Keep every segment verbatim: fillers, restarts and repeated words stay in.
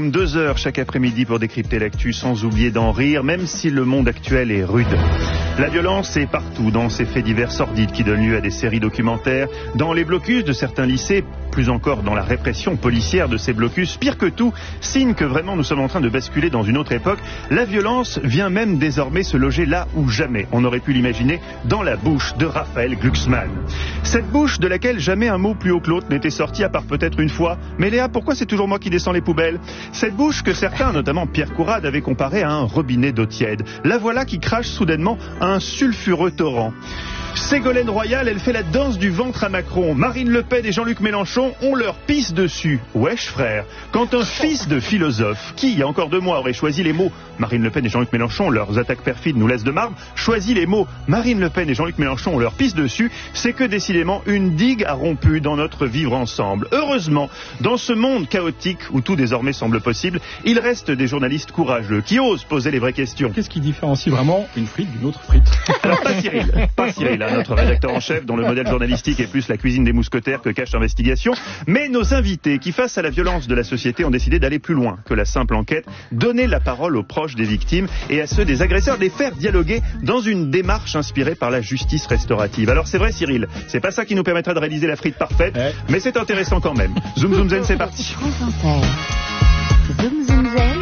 comme deux heures chaque après-midi pour décrypter l'actu sans oublier d'en rire, même si le monde actuel est rude. La violence est partout, dans ces faits divers sordides qui donnent lieu à des séries documentaires, dans les blocus de certains lycées, plus encore dans la répression policière de ces blocus. Pire que tout, signe que vraiment nous sommes en train de basculer dans une autre époque. La violence vient même désormais se loger là où jamais on aurait pu l'imaginer, dans la bouche de Raphaël Glucksmann. Cette bouche de laquelle jamais un mot plus haut que l'autre n'était sorti, à part peut-être une fois. Mais Léa, pourquoi c'est toujours moi qui descends les poubelles? Cette bouche que certains, notamment Pierre Courade, avaient comparée à un robinet d'eau tiède. La voilà qui crache soudainement un sulfureux torrent. Ségolène Royal, elle fait la danse du ventre à Macron. Marine Le Pen et Jean-Luc Mélenchon ont leur pisse dessus. Wesh frère, quand un fils de philosophe, qui il y a encore deux mois aurait choisi les mots Marine Le Pen et Jean-Luc Mélenchon, leurs attaques perfides nous laissent de marbre, choisit les mots Marine Le Pen et Jean-Luc Mélenchon ont leur pisse dessus, c'est que décidément une digue a rompu dans notre vivre ensemble. Heureusement, dans ce monde chaotique où tout désormais semble possible, il reste des journalistes courageux qui osent poser les vraies questions. Qu'est-ce qui différencie vraiment une frite d'une autre frite? Alors pas Cyril, pas Cyril, hein, notre rédacteur en chef dont le modèle journalistique est plus la cuisine des mousquetaires que cache l'investigation, mais nos invités qui, face à la violence de la société, ont décidé d'aller plus loin que la simple enquête, donner la parole aux proches des victimes et à ceux des agresseurs, les faire dialoguer dans une démarche inspirée par la justice restaurative. Alors c'est vrai Cyril, c'est pas ça qui nous permettra de réaliser la frite parfaite, ouais. Mais c'est intéressant quand même. Zoom Zoom Zen, c'est parti. Zoom Zoom Zen,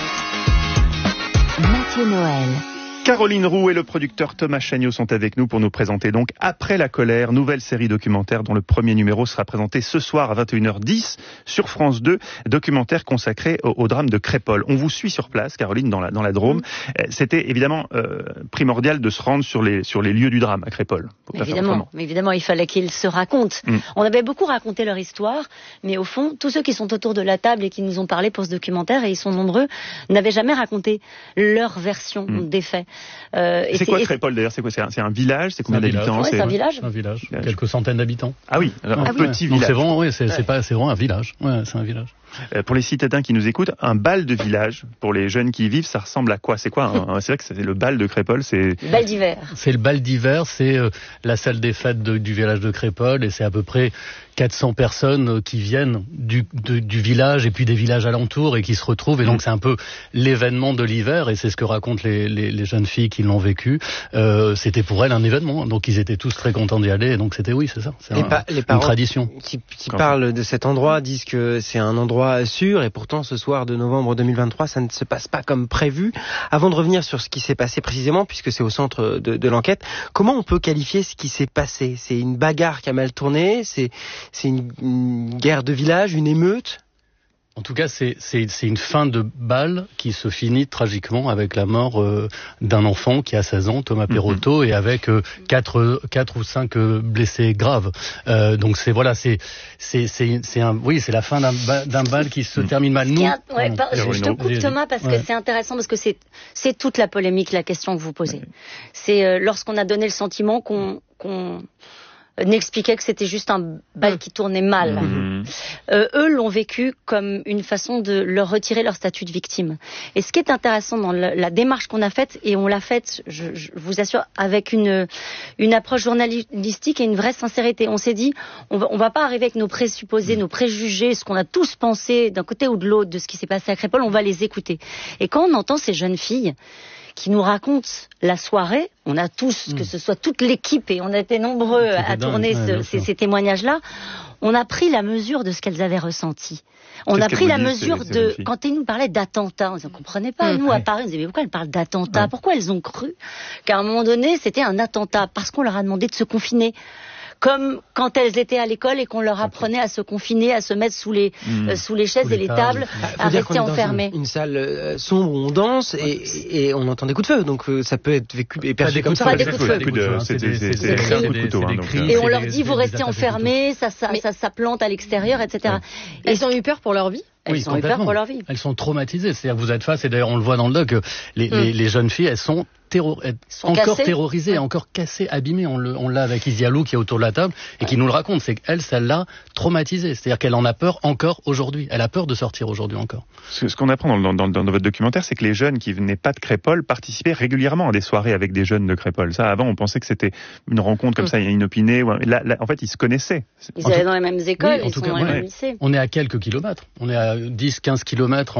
Mathieu Noël. Caroline Roux et le producteur Thomas Chagnot sont avec nous pour nous présenter donc Après la colère, nouvelle série documentaire dont le premier numéro sera présenté ce soir à vingt et une heures dix sur France deux, documentaire consacré au, au drame de Crépol. On vous suit sur place, Caroline, dans la, dans la Drôme. Mmh. C'était évidemment euh, primordial de se rendre sur les, sur les lieux du drame à Crépol. Évidemment, mais évidemment, il fallait qu'ils se racontent. Mmh. On avait beaucoup raconté leur histoire, mais au fond, tous ceux qui sont autour de la table et qui nous ont parlé pour ce documentaire, et ils sont nombreux, n'avaient jamais raconté leur version mmh. des faits. Euh, c'est quoi Crépol d'ailleurs? C'est quoi? C'est un, c'est un village? C'est combien d'habitants? Ouais, c'est un village. Un village. Quelques centaines d'habitants. Ah oui, un ah petit oui. village. C'est vraiment, oui, c'est, ouais. c'est pas, c'est vraiment un village. Ouais, c'est un village. Euh, pour les citadins qui nous écoutent, un bal de village, pour les jeunes qui y vivent, ça ressemble à quoi? C'est quoi un, un, c'est vrai que c'est le bal de Crépol, c'est... Le bal d'hiver. C'est le bal d'hiver, c'est euh, la salle des fêtes de, du village de Crépol, et c'est à peu près quatre cents personnes euh, qui viennent du, de, du village et puis des villages alentours et qui se retrouvent, et donc mmh. c'est un peu l'événement de l'hiver, et c'est ce que racontent les, les, les jeunes filles qui l'ont vécu. Euh, c'était pour elles un événement, donc ils étaient tous très contents d'y aller, et donc c'était, oui, c'est ça, c'est les un, pa- les une tradition. Qui, qui parlent de cet endroit disent que c'est un endroit sûr, et pourtant ce soir de novembre deux mille vingt-trois, ça ne se passe pas comme prévu. Avant de revenir sur ce qui s'est passé précisément, puisque c'est au centre de, de l'enquête, comment on peut qualifier ce qui s'est passé? C'est une bagarre qui a mal tourné? C'est, c'est une, une guerre de village, une émeute? En tout cas, c'est, c'est, c'est une fin de bal qui se finit tragiquement avec la mort euh, d'un enfant qui a seize ans, Thomas Perotto, mm-hmm. et avec euh, quatre, quatre ou cinq euh, blessés graves. Euh, donc c'est voilà, c'est, c'est, c'est, c'est un, oui, c'est la fin d'un, d'un bal qui se termine mal. Nous, a, ouais, par, je, je te coupe Thomas parce ouais. que c'est intéressant, parce que c'est, c'est toute la polémique, la question que vous posez. Ouais. C'est euh, lorsqu'on a donné le sentiment qu'on, qu'on n'expliquait que c'était juste un bal qui tournait mal. Mmh. Euh, eux l'ont vécu comme une façon de leur retirer leur statut de victime. Et ce qui est intéressant dans la, la démarche qu'on a faite, et on l'a faite, je, je vous assure, avec une, une approche journalistique et une vraie sincérité. On s'est dit, on va, on va pas arriver avec nos présupposés, mmh. nos préjugés, ce qu'on a tous pensé d'un côté ou de l'autre de ce qui s'est passé à Crépol, on va les écouter. Et quand on entend ces jeunes filles qui nous racontent la soirée, on a tous, mmh. que ce soit toute l'équipe, et on a été nombreux C'était à dingue, tourner ouais, ce, ces, ces témoignages-là, on a pris la mesure de ce qu'elles avaient ressenti. On Qu'est-ce a pris la dit, mesure c'est, de... C'est quand ils nous parlaient d'attentats, on ne comprenait pas. Mmh, nous, ouais. à Paris, on disait, mais pourquoi elles parlent d'attentats? Ouais. Pourquoi elles ont cru qu'à un moment donné, c'était un attentat? Parce qu'on leur a demandé de se confiner. Comme quand elles étaient à l'école et qu'on leur apprenait à se confiner, à se mettre sous les, mmh. euh, sous les chaises sous et les tables, tables à rester enfermés. Une, une salle euh, sombre où on danse et, et, et on entend des coups de feu, donc euh, ça peut être vécu et perçu comme ça. Pas des coups de feu. C'est un coup de couteau. Et on leur dit, vous restez enfermés, ça, ça, ça, ça plante à l'extérieur, et cetera. Et ils ont eu peur pour leur vie. Elles oui, ont eu peur pour leur vie. Elles sont traumatisées. C'est-à-dire que vous êtes face, et d'ailleurs on le voit dans le doc, les, mm. les, les jeunes filles, elles sont, terror... elles sont encore cassées. terrorisées, ouais. encore cassées, abîmées. On, le, on l'a avec Isialou qui est autour de la table et ouais. qui nous le raconte. C'est qu'elle, ça l'a traumatisée. C'est-à-dire qu'elle en a peur encore aujourd'hui. Elle a peur de sortir aujourd'hui encore. Ce, ce qu'on apprend dans, dans, dans, dans votre documentaire, c'est que les jeunes qui venaient pas de Crépol participaient régulièrement à des soirées avec des jeunes de Crépol. Ça, avant, on pensait que c'était une rencontre comme mm. ça, inopinée. Là, là, en fait, ils se connaissaient. Ils allaient dans les mêmes écoles, oui, ils sont cas, dans les ouais. mêmes lycées. On est à quelques kilomètres. On est à dix, quinze kilomètres